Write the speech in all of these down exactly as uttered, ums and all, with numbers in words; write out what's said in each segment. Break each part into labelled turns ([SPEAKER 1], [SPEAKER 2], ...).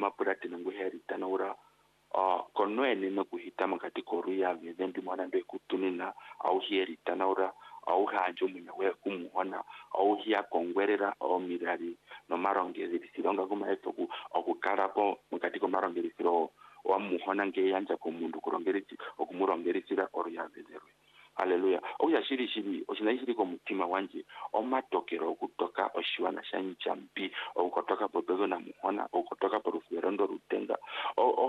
[SPEAKER 1] mapurati nanguheri tanaura uh, konwene no kuhitama katika ruya vendi mwana ndo kutunina au heri tanaura au hanjo munyawe kumuhona au hiya kongwerera au mirari no marongezi bisilonga kuma eto ku okukarako mukatiko marongezi siro wa muhona nge yanja ko mundu kurongerezi okumurongerezira oruya vezerwe. Haleluya. Oya shiri shiri oshinashiri ko mutima wanje omatokero okutoka oshiwana shanjambi okutoka pobego na muhona okutoka porufuerondo rutenga o o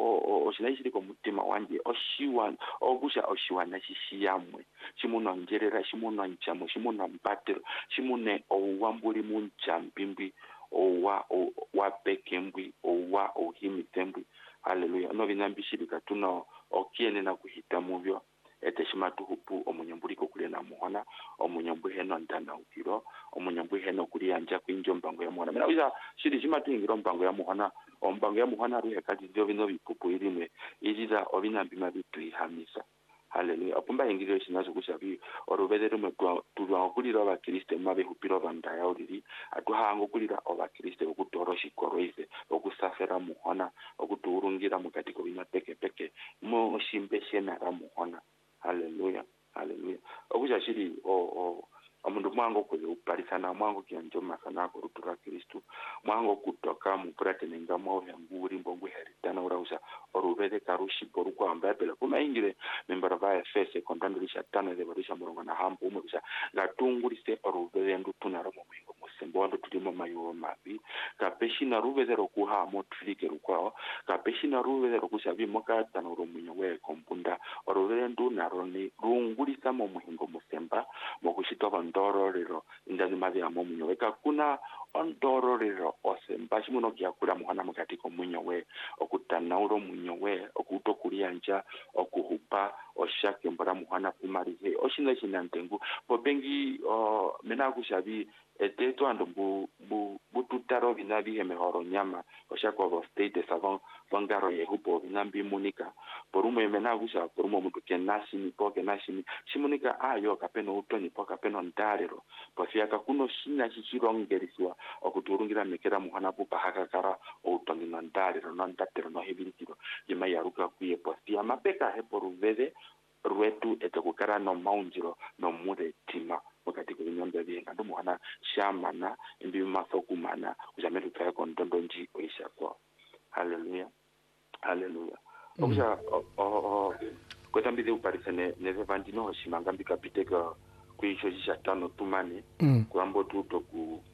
[SPEAKER 1] o oshinashiri ko mutima wanje oshiwana ogusha oshiwana shishiyamwe shimuno njerera shimuno nchamo shimuno mpatero shimune owambuli munjambimbi owa wa pekembwi owa ohimitembi. Haleluya. No binambishiri katuno okiene na kuhita muvyo eteshimatu hupu omunyambuliko kule na muhona omunyambuhe no ndana ukiro omunyambuhe no kuli anja kwinjo mbango ya muhona mina uza shiri shimatu ingiro mbango ya muhona ombango ya muhona ruhe kati dio bino bipupu irimwe iriza obinambima bitu ihamisa. Haleluya. Opumba ingiro shinazo kushabi orubedere mwe tuwa kulira aba Kristo mabe hupiro bandaya oriri atuhango kulira aba Kristo okutoroshi koroize okusafera muhona okuturungira mukatiko bina peke peke mo shimbeshe na muhona. Haleluya. Haleluya. Okuja shiri o o omundu mwango kule uparisana mwango kianjoma sana ko rutura Kristo mwango kutoka mupurate nenga mwa ya nguri mbongo heritana urausa orubede karushi poruko ambabela kuma ingire membara va efese kondandulisha tano de barisha murongo na hambu umubisha gatunguriste orubede ndutuna romo mwingo musembondo tulimo mayo mabi kapeshi na rubede rokuha motrike rukwao kapeshi na rubede rokushabi moka tanuro munyewe kompunda orubede ndu naroni rungurisa mo muhingo musemba mokushito ndororero indani mavi ya munyewe kakuna ondororero osemba shimuno kyakula muhana mukatiko munyewe okutanauro munyewe okutokulianja okuhupa oshake mbara muhana kumarihe oshina shinantengu pobengi o mena kushabi eteto ando bu bu bututaro binabi hemehoro nyama oshako of state de savant vangaro yehupo binambi munika porumo mena kusha porumo mutu kenasi ni poke nasi shimunika ayo kapeno utoni poka peno ndarero pofiaka kuno shina shichirongeriswa okuturungira mekera muhana pupa hakakara utoni ndarero nandatero no hebilitiro yema yaruka kuye postia mapeka heporuvede rwetu etekukara no maunjiro no mure tima wakati kunyombe bienga ndo muhana shamana imbi masokumana kujametu kaya kondondonji oisha kwa. Haleluya. Haleluya. Mm. Okuja o o kwa tambizi uparisane neve vandino hoshimanga mbika piteka kuisho jisha tano tumani mm. kuambo tuto ku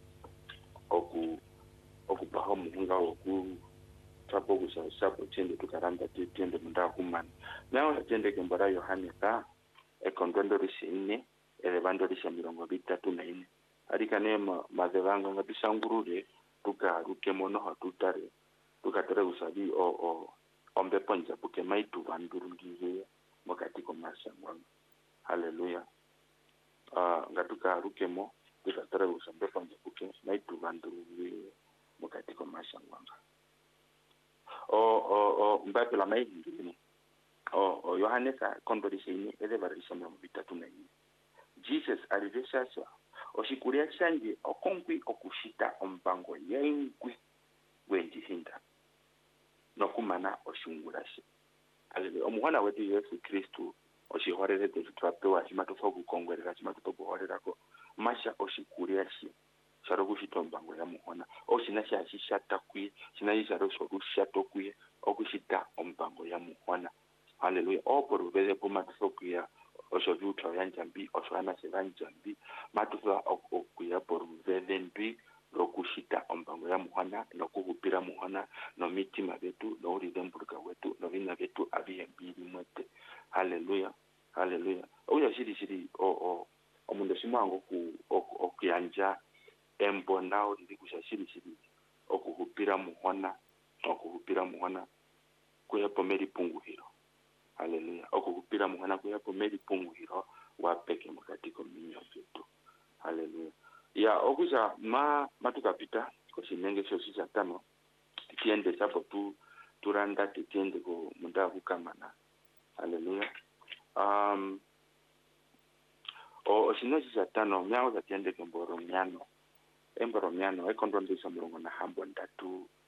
[SPEAKER 1] oku oku paha muhunga oku trapo kusa sapo chende tukaranda tiende munda kumani nao chende kembara Yohane ka ekondondo risine elevando risha mirongo bitatu na ine arika nema mazevanga ngabisangurure tuka rukemono hatutare tukatere usabi o o ombe ponja buke maitu vandurungize wakati kwa marsha mwangu. Haleluya. Ah uh, ngatuka rukemo tukatere usabe ponja buke maitu vandurungize wakati kwa marsha mwangu. O o o mbape la mai ngini o o Yohane ka kondorisha ine elevarisha mirongo bitatu na ine Jesus aliveshasha oshikuria chanje okonkwi okushita ombango yengwi wenjihinda nokumana oshungurashe. Haleluya. Omuhana wetu Yesu Kristo oshihorere tetutwapewa chimatofa kukongwerera chimatofa ko masha oshikuria shi sharo kushita ombango ya muhona oshinasha shishata kwi shinayisha rosho rushato kwi okushita ombango ya muhona. Haleluya. Oporubeze pomatofa kuya oshovuta yanjambi oswana sevanjambi matufa okuya poruvendwi rokushita ombango ya muhana nokuhupira muhana no mitima betu no uridemburuka wetu no vina betu abiyembiri mwete. Haleluya. Haleluya. Oya shiri shiri o o omundo shimango ku okuyanja embonao ndikusha shiri shiri okuhupira muhana okuhupira muhana kuyepo meri punguhiro. Haleluya. Okukupira muhana kuyapo meri punguhiro wapeke mukatiko minyo yetu. Haleluya. Ya okuja ma matukapita koshinenge shoshi tano tiende sapo tu turanda tiende ko munda kukamana. Haleluya. Um o oshinoshi tano myao za tiende kemboro myano emboro myano ekondondisa murongo na hambo ndatu